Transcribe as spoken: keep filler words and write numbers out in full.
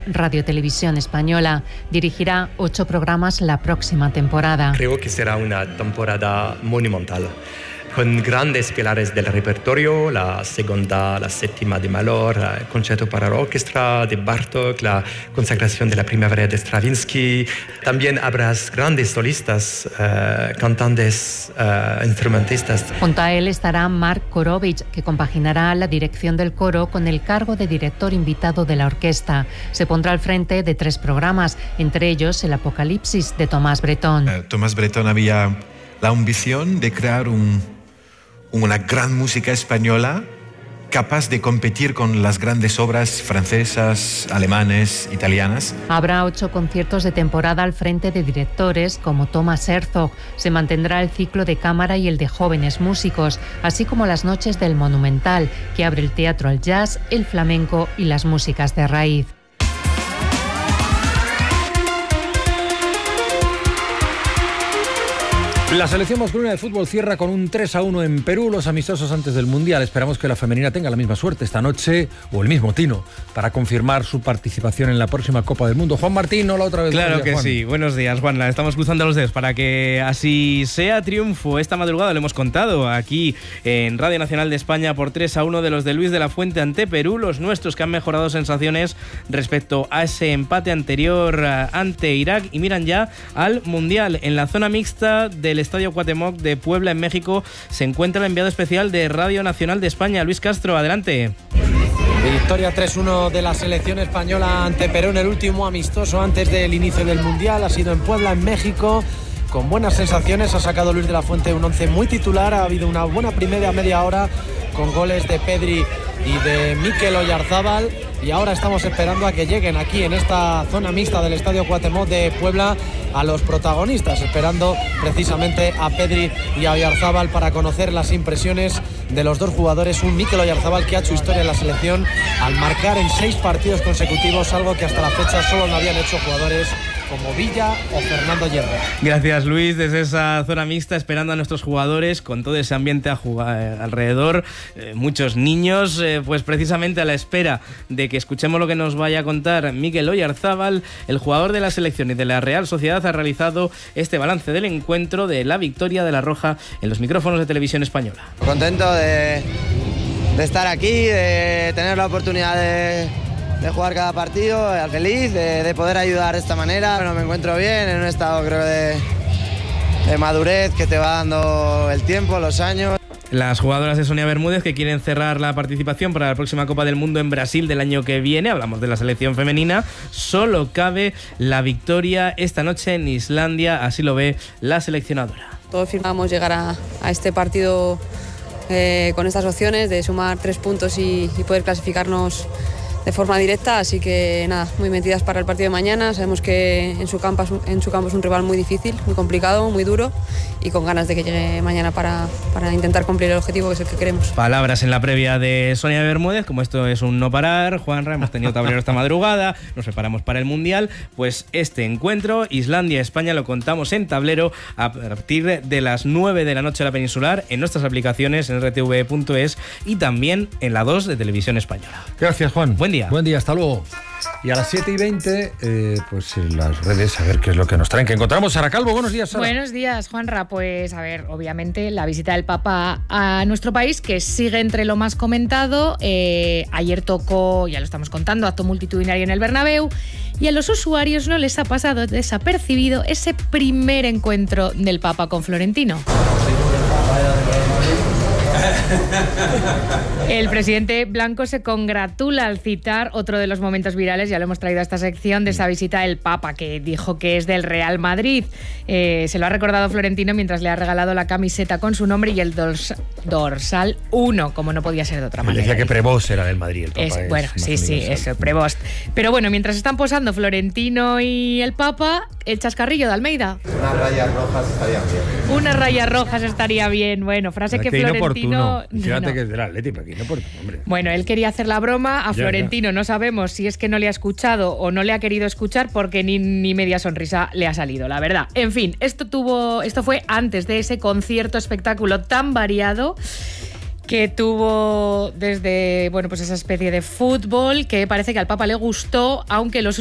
Radio Televisión Española dirigirá ocho programas la próxima temporada. Creo que será una temporada monumental, con grandes pilares del repertorio, la segunda, la séptima de Mahler, el concierto para la orquesta de Bartók, la consagración de la primavera de Stravinsky. También habrá grandes solistas, uh, cantantes, uh, instrumentistas. Junto a él estará Mark Korovich, que compaginará la dirección del coro con el cargo de director invitado de la orquesta. Se pondrá al frente de tres programas, entre ellos el Apocalipsis de Tomás Bretón. Uh, Tomás Bretón había la ambición de crear un una gran música española capaz de competir con las grandes obras francesas, alemanes, italianas. Habrá ocho conciertos de temporada al frente de directores como Thomas Herzog. Se mantendrá el ciclo de cámara y el de jóvenes músicos, así como las noches del Monumental, que abre el teatro al jazz, el flamenco y las músicas de raíz. La selección masculina de fútbol cierra con un tres a uno en Perú, los amistosos antes del Mundial. Esperamos que la femenina tenga la misma suerte esta noche, o el mismo tino, para confirmar su participación en la próxima Copa del Mundo. Juan Martín, hola otra vez. Claro días, que Juan. sí. Buenos días, Juan. Estamos cruzando los dedos para que así sea. Triunfo esta madrugada, lo hemos contado aquí en Radio Nacional de España por tres a uno de los de Luis de la Fuente ante Perú, los nuestros que han mejorado sensaciones respecto a ese empate anterior ante Irak y miran ya al Mundial. En la zona mixta del Estadio Cuauhtémoc de Puebla, en México, se encuentra el enviado especial de Radio Nacional de España, Luis Castro. Adelante. Victoria tres uno de la selección española ante Perú en el último amistoso antes del inicio del Mundial. Ha sido en Puebla, en México, con buenas sensaciones. Ha sacado Luis de la Fuente un once muy titular. Ha habido una buena primera media hora con goles de Pedri y de Mikel Oyarzábal. Y ahora estamos esperando a que lleguen aquí en esta zona mixta del Estadio Cuauhtémoc de Puebla a los protagonistas, esperando precisamente a Pedri y a Oyarzábal para conocer las impresiones de los dos jugadores. Un Mikel Oyarzábal que ha hecho historia en la selección al marcar en seis partidos consecutivos, algo que hasta la fecha solo lo habían hecho jugadores como Villa o Fernando Hierro. Gracias, Luis, desde esa zona mixta, esperando a nuestros jugadores con todo ese ambiente a jugar alrededor, eh, muchos niños, eh, pues precisamente a la espera de que escuchemos lo que nos vaya a contar Mikel Oyarzábal. El jugador de la selección y de la Real Sociedad ha realizado este balance del encuentro, de la victoria de la Roja, en los micrófonos de Televisión Española. Contento de, de estar aquí, de tener la oportunidad de de jugar cada partido, feliz de, de poder ayudar de esta manera. Bueno, me encuentro bien, en un estado creo de, de madurez que te va dando el tiempo, los años. Las jugadoras de Sonia Bermúdez, que quieren cerrar la participación para la próxima Copa del Mundo en Brasil del año que viene. Hablamos de la selección femenina. Solo cabe la victoria esta noche en Islandia, así lo ve la seleccionadora. Todos firmamos llegar a, a este partido eh, con estas opciones de sumar tres puntos y, y poder clasificarnos de forma directa, así que nada, muy metidas para el partido de mañana. Sabemos que en su campo, en su campo es un rival muy difícil, muy complicado, muy duro, y con ganas de que llegue mañana para, para intentar cumplir el objetivo que es el que queremos. Palabras en la previa de Sonia Bermúdez. Como esto es un no parar, Juanra, hemos tenido tablero esta madrugada, nos preparamos para el Mundial, pues este encuentro Islandia-España lo contamos en tablero a partir de las nueve de la noche a la peninsular, en nuestras aplicaciones en r t v punto es y también en la dos de Televisión Española. Gracias, Juan. Buen día. Buen día, hasta luego. Y a las siete y veinte, eh, pues en las redes, a ver qué es lo que nos traen. Que encontramos Sara Calvo. Buenos días, Sara. Buenos días, Juanra. Pues a ver, obviamente la visita del Papa a nuestro país, que sigue entre lo más comentado. Eh, ayer tocó, ya lo estamos contando, acto multitudinario en el Bernabéu. Y a los usuarios no les ha pasado desapercibido ese primer encuentro del Papa con Florentino. El presidente blanco se congratula al citar otro de los momentos virales, ya lo hemos traído a esta sección, de esa visita del Papa, que dijo que es del Real Madrid. Eh, se lo ha recordado Florentino mientras le ha regalado la camiseta con su nombre y el dors, dorsal uno, como no podía ser de otra Él manera. decía que Prevost era del Madrid, el Papa. Es, es bueno, sí, sí, eso, Prevost. Pero bueno, mientras están posando Florentino y el Papa, el chascarrillo de Almeida. Unas rayas rojas estarían bien. Unas rayas rojas estaría bien. Bueno, frase que, que Florentino... Fíjate no. que es del Atleti, pero aquí no por hombre. Bueno, él quería hacer la broma. A ya, Florentino ya. No sabemos si es que no le ha escuchado o no le ha querido escuchar, porque ni, ni media sonrisa le ha salido, la verdad. En fin, esto tuvo, esto fue antes de ese concierto espectáculo tan variado que tuvo desde, bueno, pues esa especie de fútbol que parece que al Papa le gustó, aunque los